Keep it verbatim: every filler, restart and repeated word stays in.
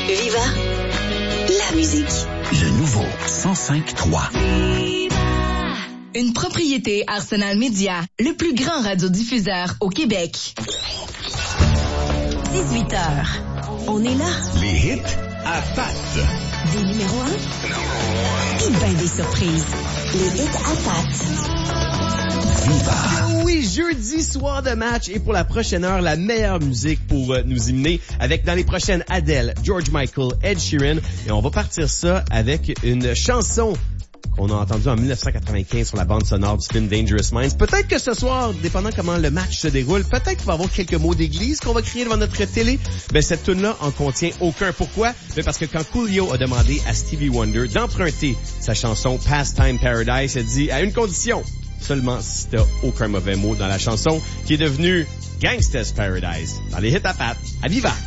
Viva, la musique. Le nouveau cent cinq trois. Une propriété Arsenal Media, le plus grand radiodiffuseur au Québec. dix-huit heures. On est là. Les hits à Pat. Des numéros un. Et ben des surprises. Les hits à Pat. Viva. Oui, jeudi soir de match et pour la prochaine heure, la meilleure musique pour euh, nous hymner avec dans les prochaines Adele, George Michael, Ed Sheeran. Et on va partir ça avec une chanson qu'on a entendue en dix-neuf cent quatre-vingt-quinze sur la bande sonore du film Dangerous Minds. Peut-être que ce soir, dépendant comment le match se déroule, peut-être qu'il va y avoir quelques mots d'église qu'on va crier devant notre télé. Ben, cette tune-là en contient aucun. Pourquoi? Ben, parce que quand Coolio a demandé à Stevie Wonder d'emprunter sa chanson Pastime Paradise, elle dit à une condition. Seulement si t'as aucun mauvais mot dans la chanson, qui est devenue Gangsta's Paradise. Dans les hits à Pat. À Viva!